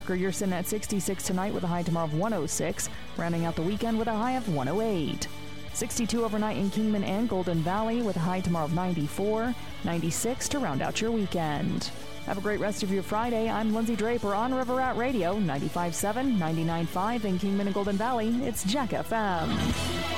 Grierson at 66 tonight with a high tomorrow of 106, rounding out the weekend with a high of 108. 62 overnight in Kingman and Golden Valley with a high tomorrow of 94, 96 to round out your weekend. Have a great rest of your Friday. I'm Lindsay Draper on River Rat Radio, 95.7, 99.5 in Kingman and Golden Valley. It's Jack FM.